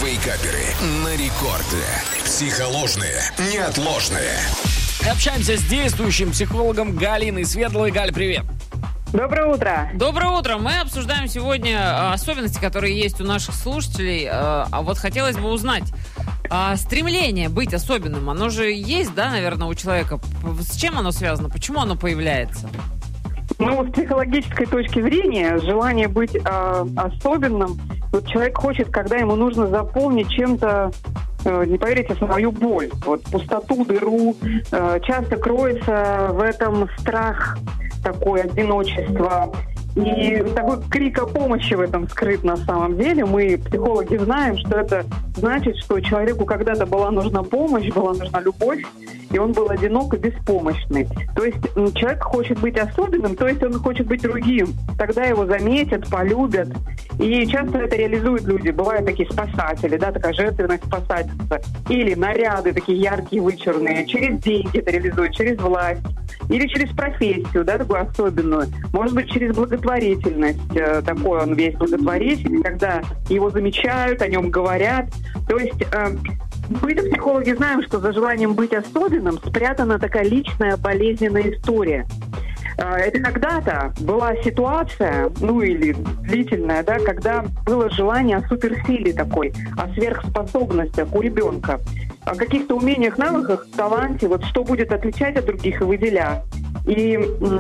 Вейкаперы на рекорде. Психоложные, неотложные. Общаемся с действующим психологом Галиной Светловой. Галь, привет. Доброе утро. Доброе утро. Мы обсуждаем сегодня особенности, которые есть у наших слушателей. А вот хотелось бы узнать, стремление быть особенным, оно же есть, да, наверное, у человека? С чем оно связано? Почему оно появляется? Ну, с психологической точки зрения, желание быть особенным, вот человек хочет, когда ему нужно заполнить чем-то, не поверите, свою боль, вот пустоту, дыру, часто кроется в этом страх, такое одиночество. И такой крик о помощи в этом скрыт на самом деле. Мы, психологи, знаем, что это значит, что человеку когда-то была нужна помощь, была нужна любовь, и он был одинок и беспомощный. То есть человек хочет быть особенным, то есть он хочет быть другим. Тогда его заметят, полюбят. И часто это реализуют люди. Бывают такие спасатели, да, такая жертвенная спасательница. Или наряды такие яркие, вычурные. Через деньги это реализуют, через власть. Или через профессию, да, такую особенную. Может быть, через благотворительность. Такой он весь благотворитель, когда его замечают, о нем говорят. То есть мы-то, психологи, знаем, что за желанием быть особенным спрятана такая личная болезненная история. Это когда-то была ситуация, ну или длительная, да, когда было желание о суперсиле такой, о сверхспособностях у ребенка, о каких-то умениях, навыках, таланте, вот что будет отличать от других и выделять. И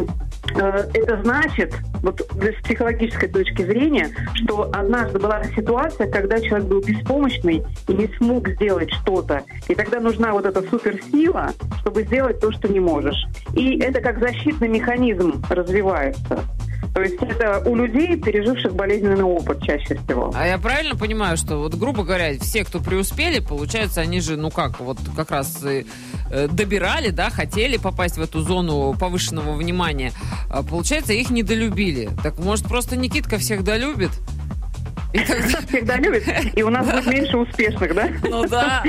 это значит, вот с психологической точки зрения, что однажды была ситуация, когда человек был беспомощный и не смог сделать что-то. И тогда нужна вот эта суперсила, чтобы сделать то, что не можешь. И это как защитный механизм развивается. То есть это у людей, переживших болезненный опыт чаще всего. А я правильно понимаю, что вот, грубо говоря, все, кто преуспели, получается, они же, вот как раз добирали, да, хотели попасть в эту зону повышенного внимания. Получается, их недолюбили. Так, может, просто Никитка всех долюбит? Всегда любит. И у нас будет меньше успешных, да? Ну да.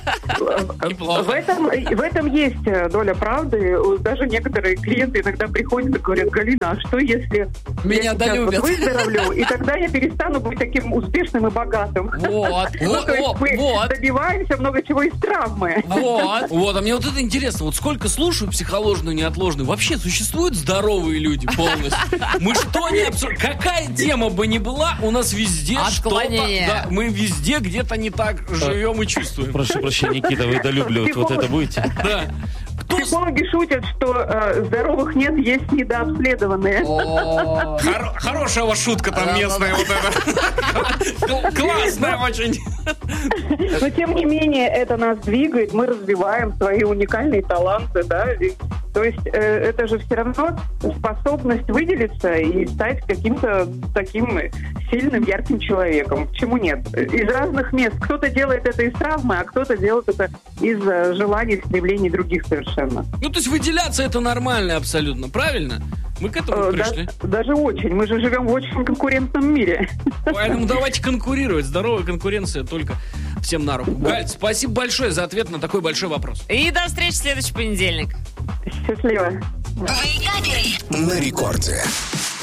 В этом есть доля правды. Даже некоторые клиенты иногда приходят и говорят: Галина, а что если меня долюбят? Выздоровлю, и тогда я перестану быть таким успешным и богатым. Вот. Мы добиваемся много чего из травмы. Вот, а мне вот это интересно. Вот сколько слушаю психоложную, неотложную, вообще существуют здоровые люди полностью? Мы что не обсуждаем? Какая тема бы ни была, у нас везде отклонение. Да, мы везде где-то не так живем и чувствуем. Прошу прощения, Никита, вы долюбливать вот это будете? Да. Психологи шутят, что здоровых нет, есть недообследованные. Хорошая ваша шутка там местная вот эта. Классная очень. Но тем не менее это нас двигает, мы развиваем свои уникальные таланты, да. То есть это же все равно способность выделиться и стать каким-то таким сильным, ярким человеком. Почему нет? Из разных мест. Кто-то делает это из травмы, а кто-то делает это из желаний, стремлений других совершенно. Ну, то есть выделяться это нормально абсолютно, правильно? Мы к этому пришли. Даже очень. Мы же живем в очень конкурентном мире. Поэтому давайте конкурировать. Здоровая конкуренция только всем на руку. Галь, спасибо большое за ответ на такой большой вопрос. И до встречи в следующий понедельник. Счастливо. На рекорде.